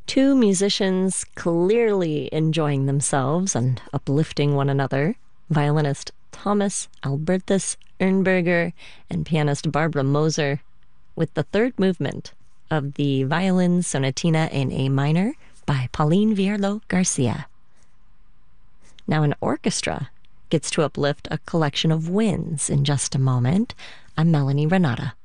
Two musicians clearly enjoying themselves and uplifting one another, violinist Thomas Albertus Ernberger and pianist Barbara Moser, with the third movement of the Violin Sonatina in A minor by Pauline Vierlo Garcia. Now an orchestra gets to uplift a collection of winds in just a moment. I'm Melanie Renata.